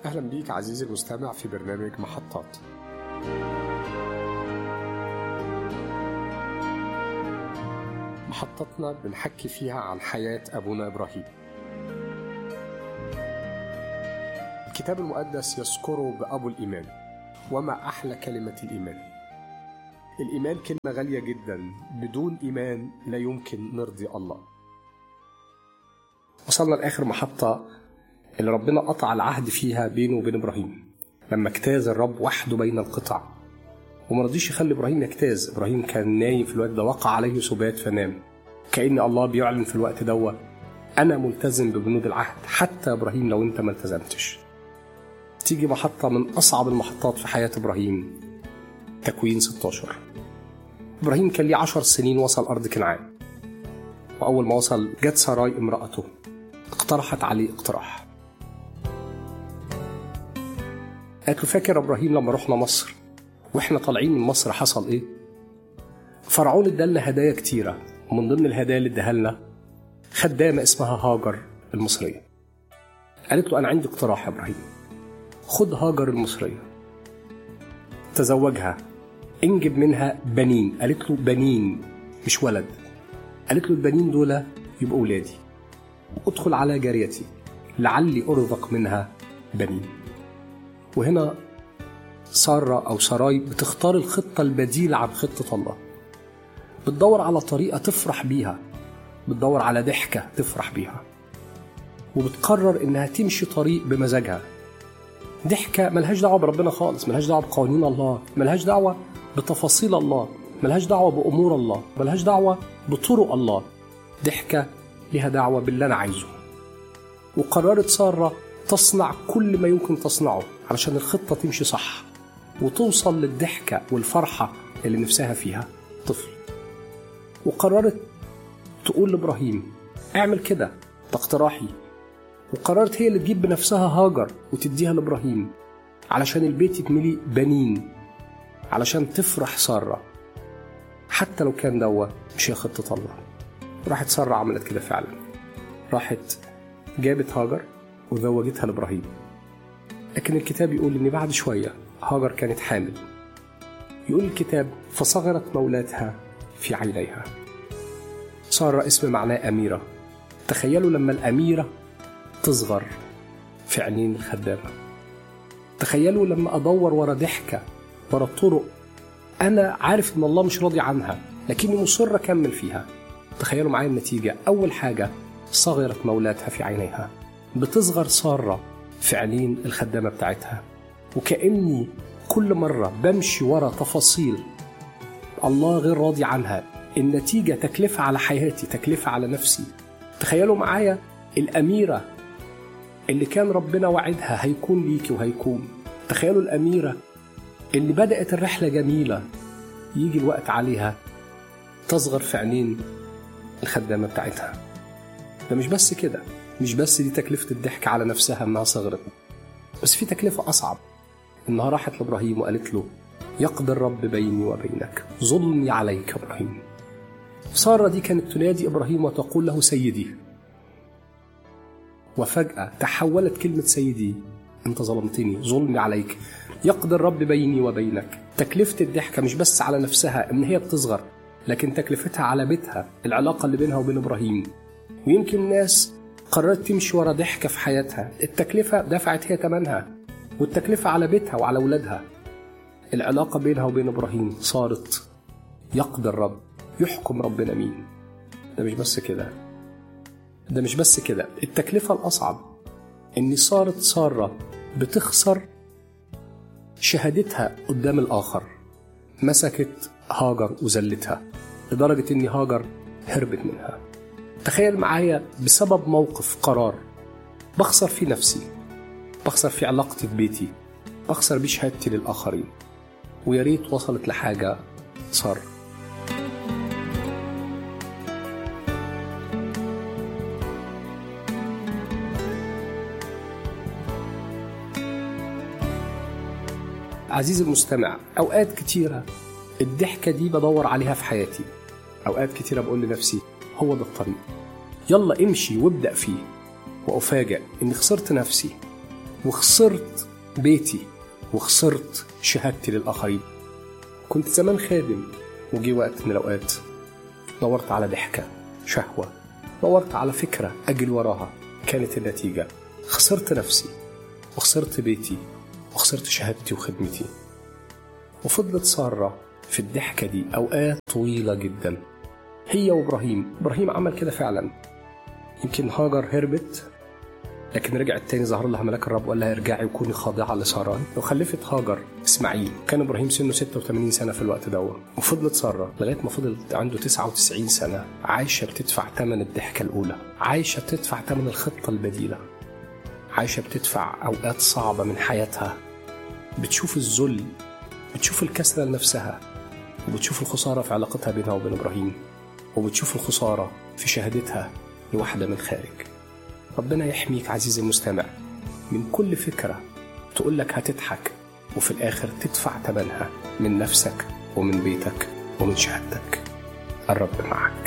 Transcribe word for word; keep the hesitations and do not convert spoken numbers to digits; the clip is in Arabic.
أهلا بيك عزيزي المستمع في برنامج محطات. محطتنا بنحكي فيها عن حياة أبونا إبراهيم. الكتاب المقدس يذكره بأبو الإيمان، وما أحلى كلمة الإيمان. الإيمان كلمة غالية جدا، بدون إيمان لا يمكن نرضي الله. وصلنا لآخر محطة اللي ربنا قطع العهد فيها بينه وبين إبراهيم لما اجتاز الرب وحده بين القطع، وما رضيش يخلي إبراهيم يجتاز. إبراهيم كان نايم في الوقت ده، وقع عليه سبات فنام. كأن الله بيعلن في الوقت ده أنا ملتزم ببنود العهد حتى إبراهيم لو أنت ما التزمتش. تيجي محطة من أصعب المحطات في حياة إبراهيم، تكوين ستة عشر. إبراهيم كان ليه عشر سنين وصل أرض كنعان، وأول ما وصل جت ساراي امرأته اقترحت عليه اقتراح. قالت له فاكر إبراهيم لما رحنا مصر وإحنا طالعين من مصر حصل إيه؟ فرعون ادالنا هدايا كتيرة، ومن ضمن الهدايا اللي اداها لنا خدامة اسمها هاجر المصرية. قالت له أنا عندي اقتراح يا إبراهيم، خد هاجر المصرية تزوجها، انجب منها بنين. قالت له بنين مش ولد. قالت له البنين دول يبقوا ولادي، ادخل على جاريتي لعلي أرزق منها بنين. وهنا سارة أو ساراي بتختار الخطة البديلة عن خطة الله، بتدور على طريقة تفرح بيها، بتدور على ضحكة تفرح بيها، وبتقرر إنها تمشي طريق بمزاجها. ضحكة ملهاش دعوة بربنا خالص، ملهاش دعوة بقوانين الله، ملهاش دعوة بتفاصيل الله، ملهاش دعوة بأمور الله، ملهاش دعوة بطرق الله. ضحكة لها دعوة باللي أنا عايزه. وقررت سارة تصنع كل ما يمكن تصنعه علشان الخطة تمشي صح وتوصل للضحكة والفرحة اللي نفسها فيها طفل. وقررت تقول لإبراهيم اعمل كده، ده اقتراحي. وقررت هي اللي تجيب بنفسها هاجر وتديها لإبراهيم علشان البيت يتملي بنين، علشان تفرح سارة حتى لو كان دوا مش هي خطة الله. راحت سارة عملت كده فعلا، راحت جابت هاجر وزوجتها لإبراهيم. لكن الكتاب يقول إن بعد شوية هاجر كانت حامل. يقول الكتاب فصغرت مولاتها في عينيها. سارة اسم معناه أميرة. تخيلوا لما الأميرة تصغر في عينين الخدامة. تخيلوا لما أدور ورا ضحكة، ورا طرق أنا عارف إن الله مش راضي عنها لكني مصر أكمل فيها. تخيلوا معايا النتيجة. أول حاجة صغرت مولاتها في عينيها، بتصغر سارة في عينين الخدامة بتاعتها. وكأني كل مرة بمشي ورا تفاصيل الله غير راضي عنها، النتيجة تكلفة على حياتي، تكلفة على نفسي. تخيلوا معايا الأميرة اللي كان ربنا وعدها هيكون ليكي وهيكون. تخيلوا الأميرة اللي بدأت الرحلة جميلة، يجي الوقت عليها تصغر في عينين الخدامة بتاعتها. ده مش بس كده، مش بس دي تكلفة الضحك على نفسها انها صغرت، بس في تكلفة أصعب. انها راحت لإبراهيم وقالت له يقضي الرب بيني وبينك، ظلمي عليك إبراهيم. سارة دي كانت تنادي إبراهيم وتقول له سيدي، وفجأة تحولت كلمة سيدي انت ظلمتني، ظلمي عليك. يقضي الرب بيني وبينك. تكلفة الضحكة مش بس على نفسها ان هي بتصغر، لكن تكلفتها على بيتها، العلاقة اللي بينها وبين إبراهيم. ويمكن الناس قررت تمشي ورا ضحكة في حياتها، التكلفة دفعت هي تمنها، والتكلفة على بيتها وعلى أولادها. العلاقة بينها وبين إبراهيم صارت يقضي الرب، يحكم ربنا مين. ده مش بس كده، ده مش بس كده التكلفة الأصعب إن صارت سارة بتخسر شهادتها قدام الآخر. مسكت هاجر وزلتها لدرجة إن هاجر هربت منها. تخيل معايا بسبب موقف قرار بخسر في نفسي، بخسر في علاقتي في بيتي، بخسر بشهادتي للآخرين. وياريت وصلت لحاجة صار. عزيزي المستمع، أوقات كتيرة الضحكة دي بدور عليها في حياتي. أوقات كتيرة بقول لنفسي هو ده الطريق، يلا امشي وابدأ فيه. وأفاجأ إني خسرت نفسي، وخسرت بيتي وخسرت شهادتي للآخرين. كنت زمان خادم وجي وقت من الأوقات دورت على ضحكة، شهوة، دورت على فكرة أجل وراها، كانت النتيجة خسرت نفسي وخسرت بيتي وخسرت شهادتي وخدمتي. وفضلت سارة في الضحكة دي أوقات طويلة جدا، هي وإبراهيم. إبراهيم عمل كده فعلا. يمكن هاجر هربت لكن رجعت تاني، ظهر لها ملاك الرب وقال لها ارجعي وكوني خاضعة لسارة، وخلفت هاجر إسماعيل. كان إبراهيم سنه ستة وثمانين سنة في الوقت دوت. وفضلت سارة لغاية ما فضلت عنده تسعة وتسعين سنة عايشة بتدفع ثمن الضحكة الأولى، عايشة بتدفع ثمن الخطة البديلة، عايشة بتدفع أوقات صعبة من حياتها، بتشوف الذل، بتشوف الكسرة لنفسها، وبتشوف الخسارة في علاقتها بينها وبين إبراهيم، وبتشوف الخسارة في شهادتها لوحدة من خارج. ربنا يحميك عزيزي المستمع من كل فكرة تقولك هتضحك وفي الآخر تدفع ثمنها من نفسك ومن بيتك ومن شهادتك. الرب معك.